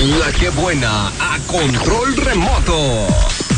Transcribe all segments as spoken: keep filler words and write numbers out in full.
La que buena a control remoto.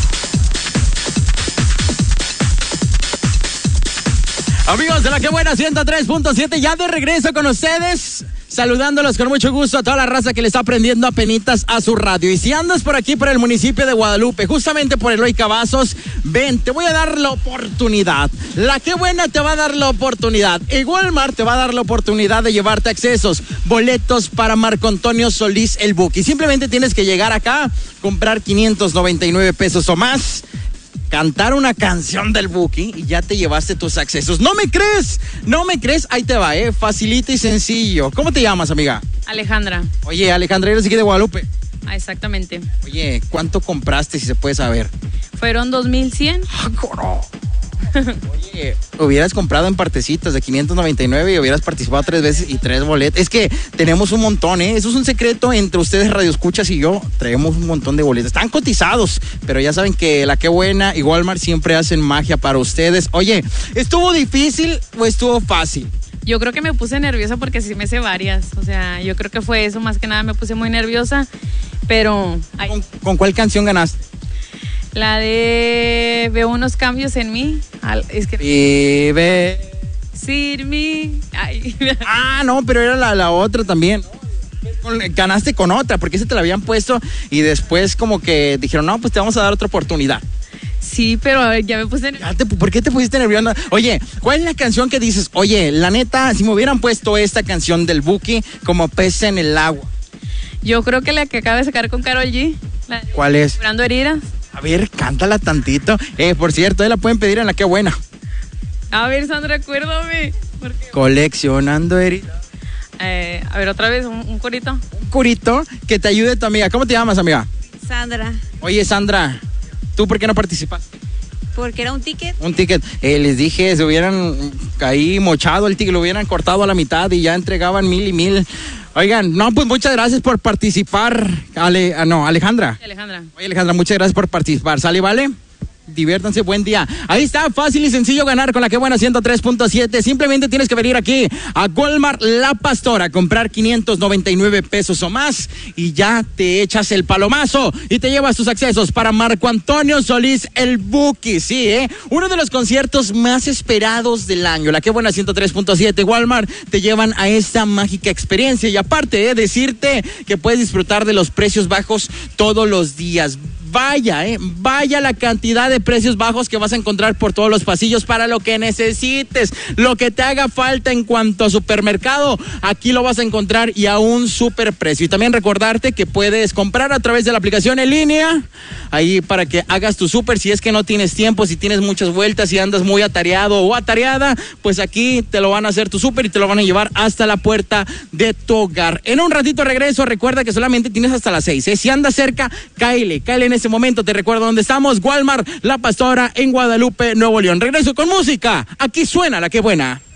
Amigos de La que buena ciento tres punto siete, ya de regreso con ustedes, saludándolos con mucho gusto a toda la raza que le está aprendiendo apenitas a su radio. Y si andas por aquí, por el municipio de Guadalupe, justamente por Eloy Cavazos, ven, te voy a dar la oportunidad. La que buena te va a dar la oportunidad. Y Walmart te va a dar la oportunidad de llevarte accesos, boletos para Marco Antonio Solís el Buki. Simplemente tienes que llegar acá, comprar quinientos noventa y nueve pesos o más, cantar una canción del Buki y ya te llevaste tus accesos. ¿No me crees? ¿No me crees? Ahí te va, ¿eh? Facilito y sencillo. ¿Cómo te llamas, amiga? Alejandra. Oye, Alejandra, eres aquí de Guadalupe. Ah, exactamente. Oye, ¿cuánto compraste, si se puede saber? Fueron dos mil cien. ¡Ah, coro! Oye, hubieras comprado en partecitas de quinientos noventa y nueve y hubieras participado tres veces y tres boletos. Es que tenemos un montón, ¿eh? Eso es un secreto entre ustedes, radioescuchas, y yo. Traemos un montón de boletos. Están cotizados, pero ya saben que La que buena y Walmart siempre hacen magia para ustedes. Oye, ¿estuvo difícil o estuvo fácil? Yo creo que me puse nerviosa porque sí me sé varias. O sea, yo creo que fue eso, más que nada me puse muy nerviosa. Pero... ay. ¿Con, ¿Con cuál canción ganaste? La de Veo unos cambios en mí. Es que... Vive sin mí. Ay. Ah, no, pero era la, la otra también. Ganaste con otra, porque esa te la habían puesto y después como que dijeron, no, pues te vamos a dar otra oportunidad. Sí, pero ya me puse nerviosa. ¿Por qué te pusiste nerviosa? Oye, ¿cuál es la canción que dices? Oye, la neta, si me hubieran puesto esta canción del Buki como pez en el agua. Yo creo que la que acaba de sacar con Karol G. La de ¿Cuál es? Curando heridas. A ver, cántala tantito. Eh, por cierto, ahí la pueden pedir en La que buena. A ver, Sandra, acuérdame. Porque... Coleccionando heridas. Eh, a ver, otra vez, un, un corito. Un curito que te ayude tu amiga. ¿Cómo te llamas, amiga? Sandra. Oye, Sandra, ¿tú por qué no participaste? Porque era un ticket. Un ticket. Eh, les dije, se hubieran ahí mochado el ticket, lo hubieran cortado a la mitad y ya entregaban mil y mil. Oigan, no, pues muchas gracias por participar. Ale, ah, no, Alejandra. Alejandra. Oye, Alejandra, muchas gracias por participar. ¿Sale, vale? Diviértanse, buen día. Ahí está, fácil y sencillo ganar con La que buena ciento tres punto siete. Simplemente tienes que venir aquí a Walmart La Pastora, comprar quinientos noventa y nueve pesos o más y ya te echas el palomazo y te llevas tus accesos para Marco Antonio Solís el Buki. Sí, ¿eh? Uno de los conciertos más esperados del año. La que buena ciento tres punto siete. Walmart te llevan a esta mágica experiencia y aparte, ¿eh? decirte que puedes disfrutar de los precios bajos todos los días. Vaya, eh, vaya la cantidad de precios bajos que vas a encontrar por todos los pasillos para lo que necesites, lo que te haga falta en cuanto a supermercado, aquí lo vas a encontrar y a un super precio. Y también recordarte que puedes comprar a través de la aplicación en línea, ahí para que hagas tu super si es que no tienes tiempo, si tienes muchas vueltas, si andas muy atareado o atareada, pues aquí te lo van a hacer tu super y te lo van a llevar hasta la puerta de tu hogar. En un ratito regreso, recuerda que solamente tienes hasta las seis, ¿eh? Si andas cerca, cáele, cáele en ese momento. Te recuerdo dónde estamos, Walmart La Pastora en Guadalupe, Nuevo León. Regreso con música, aquí suena La que buena.